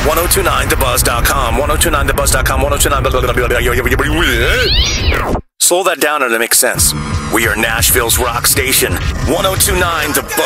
1029thebuzz.com. 1029thebuzz.com. 1029. Slow that down and it makes sense. We are Nashville's rock station. 1029 The Buzz.